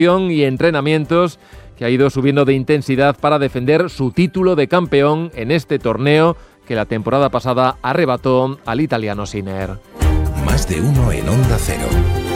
y entrenamientos que ha ido subiendo de intensidad para defender su título de campeón en este torneo que la temporada pasada arrebató al italiano Sinner. Más de uno en Onda Cero.